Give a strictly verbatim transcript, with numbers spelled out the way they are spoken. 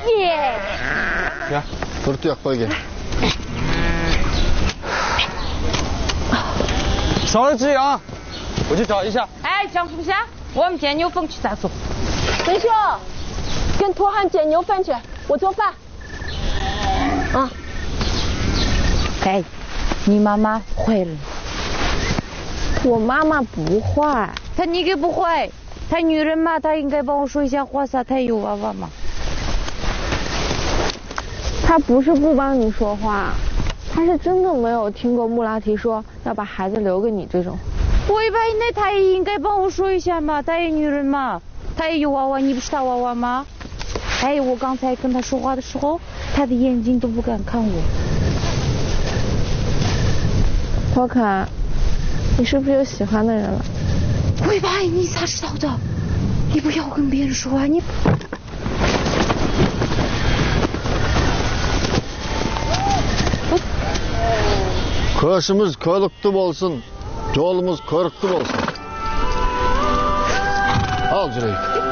耶！ 呀， dur tuyak koy gel. 少了只羊，我去找一下。 哎，张属下，我们捡牛粪去咋做？ 文秀，跟托汉捡牛粪去，我做饭。啊。 哎，你妈妈坏了。 我妈妈不坏。 她你个不坏，她女人嘛，她应该帮我说一下话噻，她有娃娃嘛。 她不是不帮你说话，她是真的没有听过穆拉提说要把孩子留给你这种。 我以为那她也应该帮我说一下嘛，她也女人嘛，她也有娃娃，你不是她娃娃吗？哎，我刚才跟她说话的时候，她的眼睛都不敢看我。 托卡，你是不是有喜欢的人了？ 喂吧，你咋知道的？你不要跟别人说啊！你。 Köşümüz körlüktü bolsun, yolumuz körüktü bolsun. Al Cüreyt.